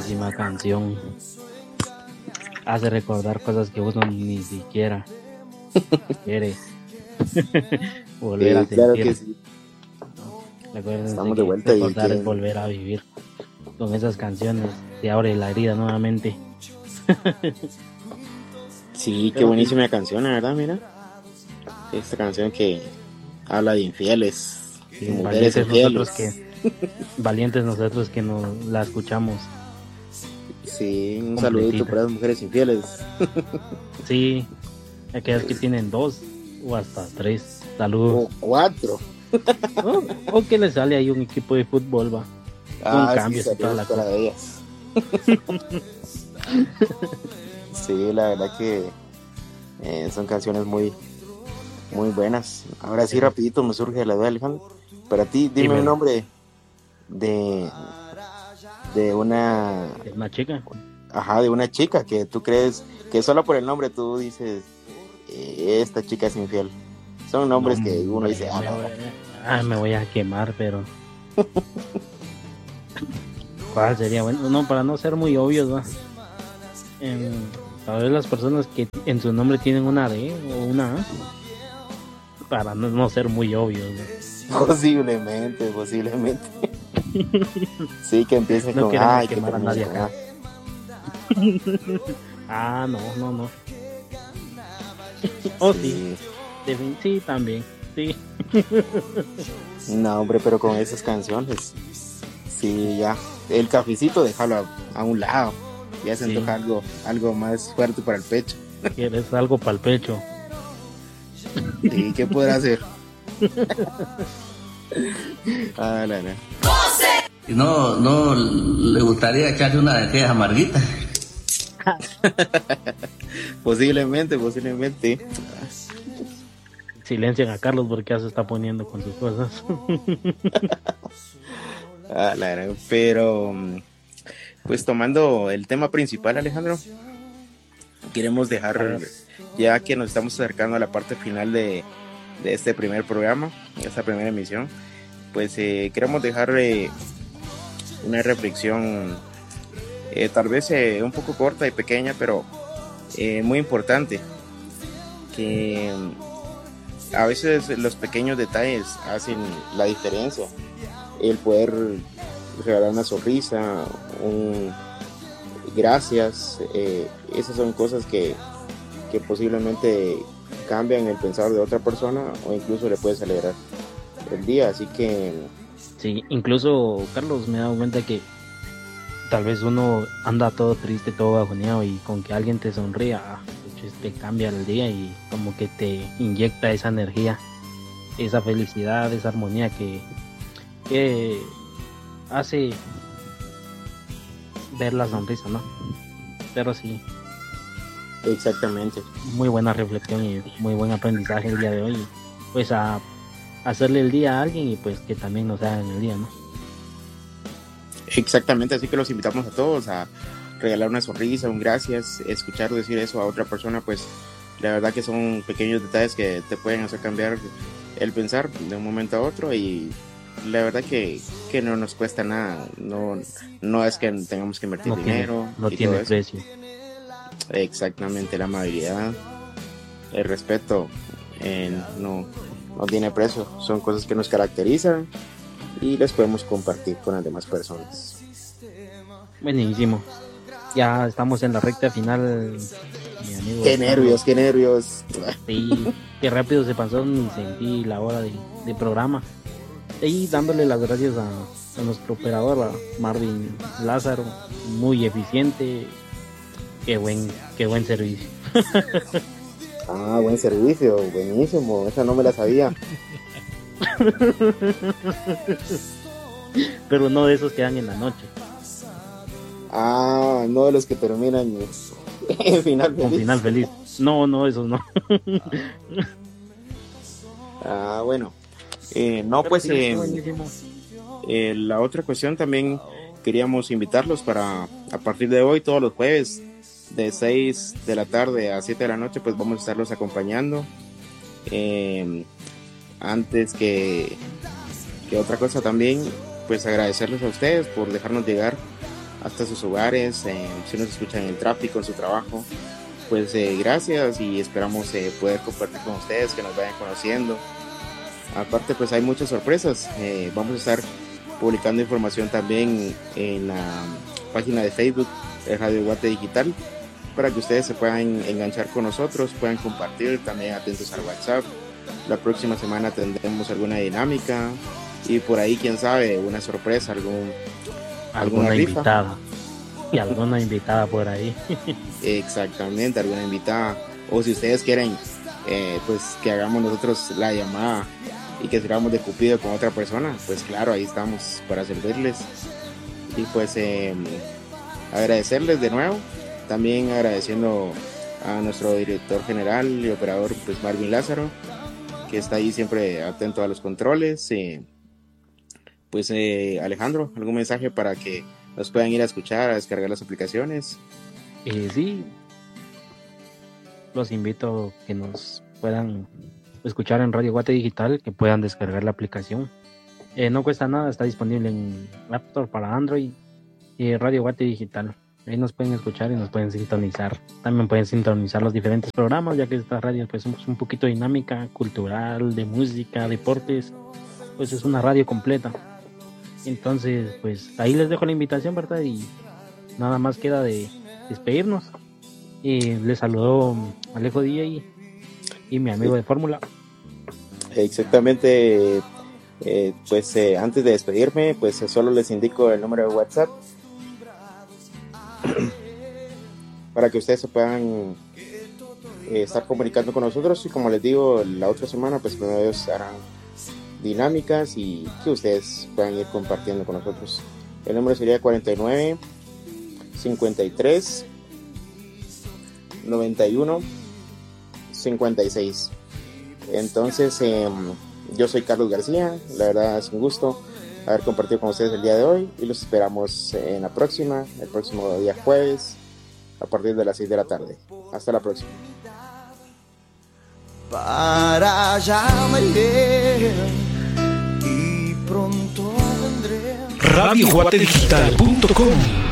buenísima canción. Hace recordar cosas que uno ni siquiera quiere volver a Claro sentir. que sí. Recuerden Estamos que de vuelta y recordar es que volver a vivir. Con esas canciones se abre la herida nuevamente. sí, qué Pero sí, buenísima canción, la verdad, mira. Esta canción que habla de infieles, sí, de mujeres infieles. valientes nosotros que no la escuchamos Sí, un saludito completita. para las mujeres infieles. Sí, aquellas que tienen 2 o hasta 3. Saludos. O 4. O que le sale ahí un equipo de fútbol, va. Con Sí, cambios y toda saludos la para cosa. ellas. Sí, la verdad que son canciones muy, muy buenas. Ahora sí, Sí, rapidito me surge la duda, Alejandro. Para ti, dime un dímelo. nombre de, de una, ¿Es una chica? de una chica que tú crees que solo por el nombre tú dices, esta chica es infiel. Son No, nombres que uno dice, hombre, me voy a quemar, pero ¿cuál sería? Bueno, no, para no ser muy obvios, ¿va? Em, Tal vez las personas que en su nombre tienen una D o una A, para no ser muy obvios, ¿no? posiblemente. Sí, que empiecen No con queremos A y que quemar a terminen nadie con A. acá. No. Oh, sí, Sí, sí, también, sí. no, hombre, pero con esas canciones, sí, ya. El cafecito, déjalo a un lado. Ya se Sí, antoja algo más fuerte para el pecho. quieres algo para el pecho. Sí, ¿qué podrá hacer? La. Y no le gustaría echarse una de aquellas amarguitas. Posiblemente. Silencien a Carlos porque ya se está poniendo con sus cosas. Pero, pues tomando el tema principal, Alejandro, queremos A dejar, ver, ya que nos estamos acercando a la parte final de este primer programa, de esta primera emisión, pues queremos dejar una reflexión tal vez un poco corta y pequeña, pero muy importante, que a veces los pequeños detalles hacen la diferencia. El poder regalar una sonrisa, un gracias, esas son cosas que posiblemente cambian el pensar de otra persona o incluso le puedes alegrar el día. Así que sí, incluso Carlos me he dado cuenta que tal vez uno anda todo triste, todo bajoneado y con que alguien te sonría, pues, te cambia el día y como que te inyecta esa energía, esa felicidad, esa armonía que hace ver la sonrisa, ¿no? Pero sí, exactamente. muy buena reflexión y muy buen aprendizaje el día de hoy. Pues a hacerle el día a alguien y pues que también nos hagan el día, ¿no? Exactamente, así que los invitamos a todos a regalar una sonrisa, un gracias, escuchar decir eso a otra persona, pues la verdad que son pequeños detalles que te pueden hacer cambiar el pensar de un momento a otro y la verdad que no nos cuesta nada, no es que tengamos que invertir dinero No y tiene todo eso. precio. Exactamente, la amabilidad, el respeto no tiene precio, son cosas que nos caracterizan y las podemos compartir con las demás personas. Buenísimo. Ya estamos en la recta final, mi amigo. Qué nervios. Sí, qué rápido se pasó, ni sentí la hora de programa. Y dándole las gracias a nuestro operador, a Marvin Lázaro, muy eficiente. Qué buen servicio. Buen servicio, buenísimo, esa no me la sabía. Pero no de esos que dan en la noche. No de los que terminan en final feliz. Con final feliz. No, esos no. Bueno. No, Pero pues sí, buenísimo. la otra cuestión también queríamos invitarlos para a partir de hoy, todos los jueves, de 6 de la tarde a 7 de la noche, pues vamos a estarlos acompañando. Antes que otra cosa también, pues agradecerles a ustedes por dejarnos llegar hasta sus hogares, si nos escuchan en el tráfico, en su trabajo. Pues gracias y esperamos poder compartir con ustedes, que nos vayan conociendo. Aparte, pues hay muchas sorpresas. Vamos a estar publicando información también en la página de Facebook de Radio Guate Digital, para que ustedes se puedan enganchar con nosotros, puedan compartir, también atentos al WhatsApp. La próxima semana tendremos alguna dinámica y por ahí, quién sabe, una sorpresa, alguna invitada. Y alguna invitada por ahí. Exactamente, alguna invitada. O si ustedes quieren, pues que hagamos nosotros la llamada y que sirvamos de cupido con otra persona, pues claro, ahí estamos para servirles. Y pues agradecerles de nuevo, también agradeciendo a nuestro director general y operador, pues Marvin Lázaro, que está ahí siempre atento a los controles. Pues Alejandro, ¿algún mensaje para que nos puedan ir a escuchar, a descargar las aplicaciones? Sí, los invito a que nos puedan escuchar en Radio Guate Digital, que puedan descargar la aplicación. No cuesta nada, está disponible en App Store para Android y Radio Guate Digital. Ahí nos pueden escuchar y nos pueden sintonizar. También pueden sintonizar los diferentes programas, ya que esta radio pues es un poquito dinámica, cultural, de música, deportes. Pues es una radio completa. Entonces, pues ahí les dejo la invitación, ¿verdad? Y nada más queda de despedirnos. Les saludó Alejo DJ y mi amigo de Fórmula. Exactamente. Pues antes de despedirme, pues solo les indico el número de WhatsApp para que ustedes se puedan estar comunicando con nosotros. Y como les digo, la otra semana pues primero ellos harán dinámicas y que ustedes puedan ir compartiendo con nosotros. El número sería 49 53 91 56. Entonces yo soy Carlos García. La verdad es un gusto haber compartido con ustedes el día de hoy y los esperamos en la próxima, el próximo día jueves a partir de las 6 de la tarde. Hasta la próxima. Para allá me iré y pronto vendré. RadioGuateDigital.com